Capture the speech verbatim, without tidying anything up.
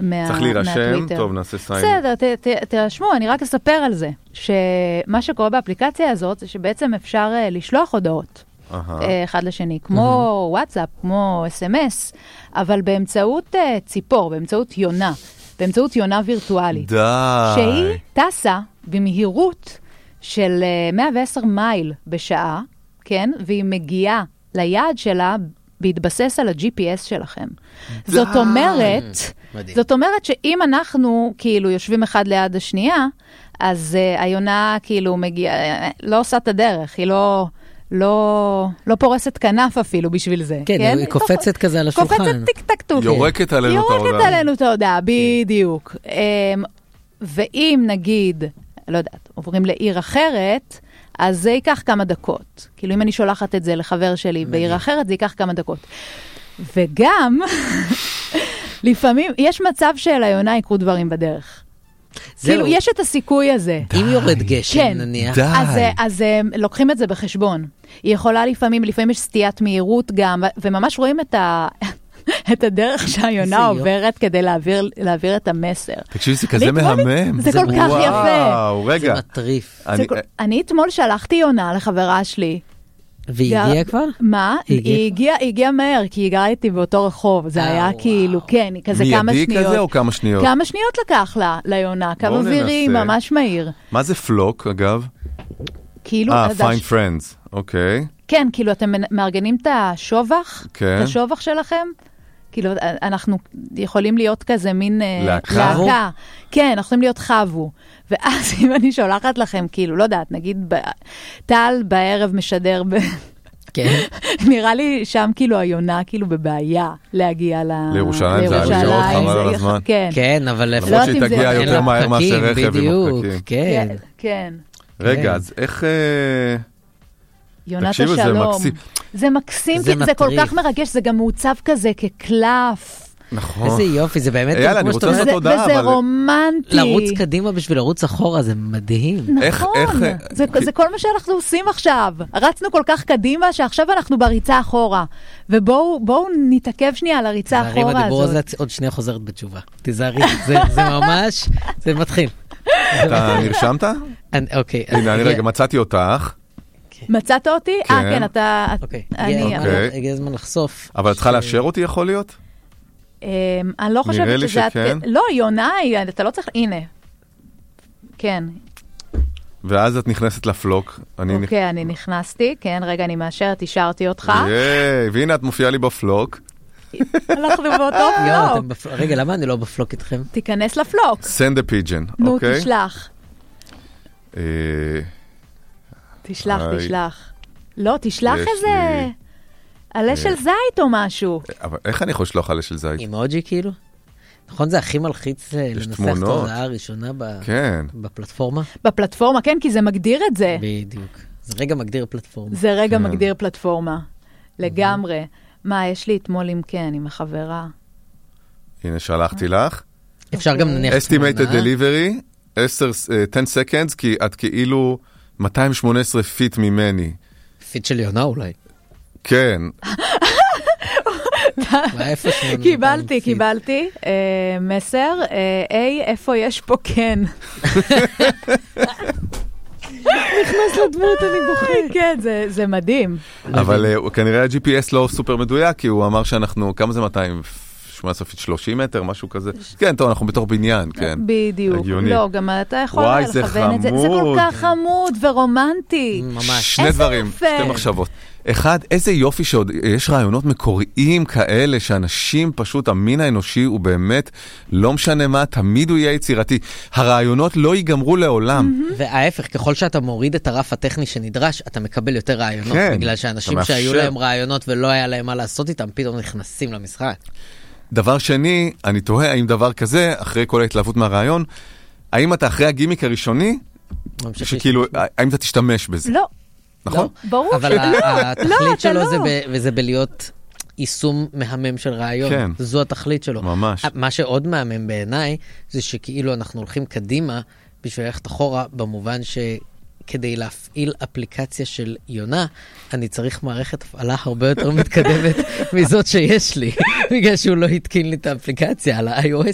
מה, צריך להירשם, מהטוויטר. טוב, נעשה סיין. בסדר, ת, ת, תרשמו, אני רק אספר על זה, שמה שקורה באפליקציה הזאת, זה שבעצם אפשר uh, לשלוח הודעות. אחד לשני, כמו וואטסאפ, כמו אס אם אס, אבל באמצעות ציפור, באמצעות יונה, באמצעות יונה וירטואלית. די. שהיא טסה במהירות של מאה ועשר מייל בשעה, כן? והיא מגיעה ליעד שלה בהתבסס על ה-ג'י פי אס שלכם. זאת אומרת, זאת אומרת שאם אנחנו כאילו יושבים אחד ליד השנייה, אז היונה כאילו מגיעה, לא עושה את הדרך, היא לא... לא, לא פורסת כנף אפילו בשביל זה. כן, כן? היא קופצת כזה על השולחן. קופצת טיק טק טוק. יורקת עלינו את ההודעה. יורקת עלינו את ההודעה, בדיוק. ואם נגיד, לא יודעת, עוברים לעיר אחרת, אז זה ייקח כמה דקות. כאילו אם אני שולחת את זה לחבר שלי בעיר אחרת, זה ייקח כמה דקות. וגם, לפעמים, יש מצב שליונה יקרו דברים בדרך. כאילו, יש את הסיכוי הזה. אם יורד גשם, נניח. אז לוקחים את זה בחשבון. היא יכולה לפעמים, לפעמים יש סטיית מהירות גם, וממש רואים את הדרך שהיונה עוברת כדי להעביר את המסר. תקשיבי, זה כזה מהמם. זה כל כך יפה. וואו, רגע. זה מטריף. אני אתמול שלחתי יונה לחברה שלי. והיא הגיעה כבר? מה? היא הגיעה מהר, כי היא גרה איתי באותו רחוב. זה היה כאילו, כן, כזה כמה שניות. מיידי כזה או כמה שניות? כמה שניות לקח לה, ליונה, כמה וירים, ממש מהיר. מה זה פלוק, אגב? כאילו... אה, find friends, אוקיי. כן, כאילו, אתם מארגנים את השובח? כן. את השובח שלכם? כאילו, אנחנו יכולים להיות כזה מין... להקה? להקה. כן, אנחנו יכולים להיות חבו. ואז אם אני שולחת לכם, כאילו, לא יודעת, נגיד, טל בערב משדר ב... כן. נראה לי שם כאילו היונה כאילו בבעיה להגיע לירושלים. זה היה שעות חבל על הזמן. כן, אבל... למרות שהיא תגיע יותר מהר מאשר רכב עם הפקקים. כן. כן. רגע, אז איך... יונת השלום. זה מקסים, זה כל כך מרגש, זה גם מעוצב כזה כקלף. נכון. איזה יופי, זה באמת... יאללה, אני רוצה לעשות הודעה, וזה רומנטי. לרוץ קדימה בשביל לרוץ אחורה, זה מדהים. נכון, זה כל מה שאנחנו עושים עכשיו. רצנו כל כך קדימה, שעכשיו אנחנו בריצה אחורה. ובואו נתעכב שנייה על הריצה אחורה הזאת. תזהרי בדיבור הזה, עוד שנייה חוזרת בתשובה. תזהרי, זה ממש, זה מתחיל. אתה נרשמת? אוקיי. הנה, אני רגע, מצאתי אותך. מצאת אותי? אה, כן, אתה... אוקיי. אני... הגיע הזמן לחשוף. אבל את צריכה לאשר אותי, יכול להיות? אני לא חושבת שזה... נראה לי שכן. לא, יונה, אתה לא צריך... הנה. כן. ואז את נכנסת לפלוק. אוקיי, אני נכנסתי. כן, רגע, אני מאשרת, אישרתי אותך. ייי, והנה את מופיעה לי בפלוק. אנחנו באותו פלוק. רגע, למה אני לא בפלוק איתכם? תיכנס לפלוק. send a pigeon, נו, אוקיי? תשלח. תשלח, תשלח. לא, תשלח איזה... עלה של זית או משהו. אבל איך אני יכול לשלוח עלה של זית? אימוג'י כאילו? נכון, זה הכי מלחיץ לנסח את ההודעה הראשונה בפלטפורמה? בפלטפורמה, כן, כי זה מגדיר את זה. בדיוק. זה רגע מגדיר פלטפורמה. זה רגע מגדיר פלטפורמה. לגמרי. מה, יש לי אתמול עם כן, עם החברה. הנה, שלחתי לך. אפשר גם נניח... Estimated delivery, עשר seconds, כי את כאילו מאתיים ושמונה עשרה פיט ממני. פיט של יונה אולי. כן. קיבלתי, קיבלתי מסר, היי, איפה יש פה כן? נכנס לדמות, אני בוחר. כן, זה מדהים. אבל כנראה ה-ג'י פי אס לא סופר מדויק, כי הוא אמר שאנחנו, כמה זה מאתיים ושמונה עשרה פיט, שלושים מטר, משהו כזה. כן, טוב, אנחנו בתוך בניין, כן. בדיוק. לא, גם אתה יכול לכוון את זה. זה כל כך חמוד ורומנטי. ממש. שני דברים, שתי מחשבות. אחד, איזה יופי שעוד יש רעיונות מקוריים כאלה, שאנשים פשוט, המין האנושי הוא באמת, לא משנה מה, תמיד הוא יהיה יצירתי. הרעיונות לא ייגמרו לעולם. וההפך, ככל שאתה מוריד את הרף הטכני שנדרש, אתה מקבל יותר רעיונות, בגלל שאנשים שהיו להם רעיונות ולא היה להם מה לעשות איתם, פתאום נכנסים למשחק. דבר שני, אני תוהה, האם דבר כזה, אחרי כל ההתלהבות מהרעיון, האם אתה אחרי הגימיק הראשוני, שכאילו, האם אתה תשתמש בזה? לא. נכון? ברור אבל התכלית שלו זה בלהיות יישום מהמם של רעיון. זו התכלית שלו. ממש. מה שעוד מהמם בעיניי, זה שכאילו אנחנו הולכים קדימה בשביל ללכת אחורה, במובן שכדי להפעיל אפליקציה של יונה, אני צריך מערכת הפעלה הרבה יותר מתקדמת מזאת שיש לי, בגלל שהוא לא התקין לי את האפליקציה על ה-iOS